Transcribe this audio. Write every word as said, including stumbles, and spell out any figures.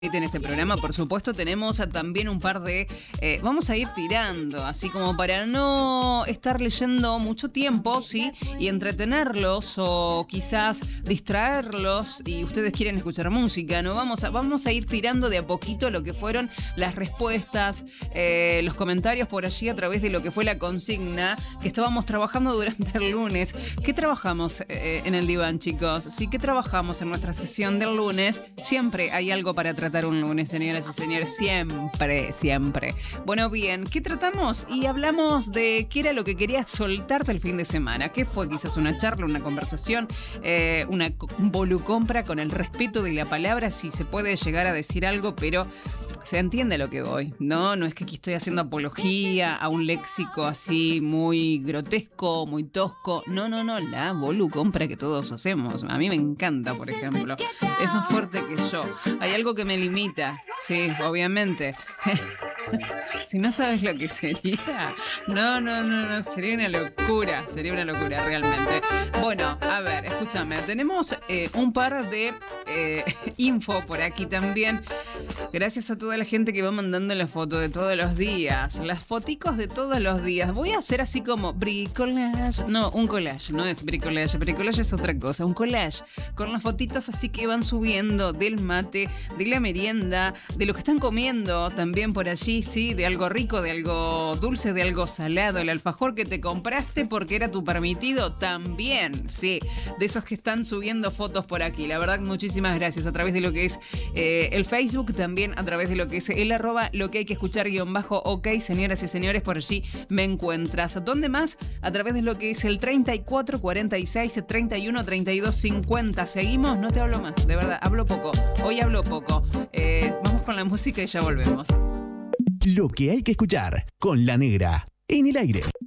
En este programa, por supuesto, tenemos también un par de... Eh, vamos a ir tirando, así como para no estar leyendo mucho tiempo, ¿sí? Y entretenerlos o quizás distraerlos y ustedes quieren escuchar música, ¿no? Vamos a, vamos a ir tirando de a poquito lo que fueron las respuestas, eh, los comentarios por allí a través de lo que fue la consigna que estábamos trabajando durante el lunes. ¿Qué trabajamos eh, en el diván, chicos? Sí, ¿qué trabajamos en nuestra sesión del lunes? Siempre hay algo para tratar un lunes, señoras y señores, siempre, siempre. Bueno, bien, ¿qué tratamos? Y hablamos de qué era lo que querías soltarte el fin de semana. ¿Qué fue? Quizás una charla, una conversación, eh, una volucompra con el respeto de la palabra, si se puede llegar a decir algo, pero se entiende a lo que voy, ¿no? No es que aquí estoy haciendo apología a un léxico así muy grotesco, muy tosco. No, no, no, la volucompra que todos hacemos. A mí me encanta, por ejemplo. Es más fuerte que yo. Hay algo que me limita, sí, obviamente. Si no sabes lo que sería, no, no, no, no, sería una locura, sería una locura realmente. Bueno, a ver, escúchame, tenemos eh, un par de eh, info por aquí también. Gracias a toda la gente que va mandando la foto de todos los días, las foticos de todos los días. Voy a hacer así como bricolage, no, un collage, no es bricolage, bricolage es otra cosa, un collage con las fotitos así que van subiendo del mate, de la merienda, de lo que están comiendo también por allí, sí, de algo rico, de algo dulce, de algo salado, el alfajor que te compraste porque era tu permitido también, sí, de esos que están subiendo fotos por aquí. La verdad, muchísimas gracias a través de lo que es eh, el Facebook, también a través de lo que es el arroba, lo que hay que escuchar guión bajo, ok, señoras y señores, por allí me encuentras. ¿Dónde más? A través de lo que es el treinta y cuatro cuarenta y seis treinta y uno treinta y dos cincuenta. Seguimos, no te hablo más, de verdad, hablo poco, hoy hablo poco. Eh, vamos con la música y ya volvemos. Lo que hay que escuchar con La Negra en el aire.